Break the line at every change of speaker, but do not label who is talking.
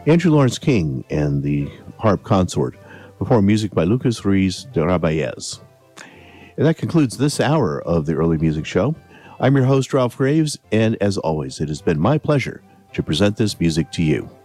Andrew Lawrence King and the harp consort, before music by Lucas Ruiz de Rabaez. And that concludes this hour of the Early Music Show. I'm your host, Ralph Graves, and as always, it has been my pleasure to present this music to you.